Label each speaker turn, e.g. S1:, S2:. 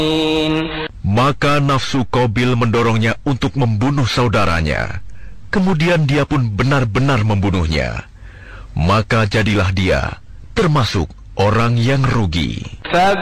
S1: Maka nafsu Qabil mendorongnya untuk membunuh saudaranya. Kemudian dia pun benar-benar membunuhnya. Maka jadilah dia termasuk orang yang rugi.